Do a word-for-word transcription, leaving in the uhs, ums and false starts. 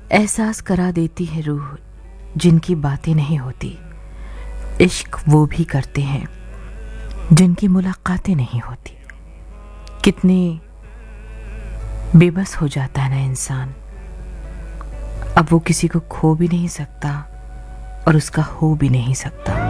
एहसास करा देती है रूह जिनकी बातें नहीं होती। इश्क वो भी करते हैं जिनकी मुलाकातें नहीं होती। कितने बेबस हो जाता है ना इंसान। अब वो किसी को खो भी नहीं सकता और उसका हो भी नहीं सकता।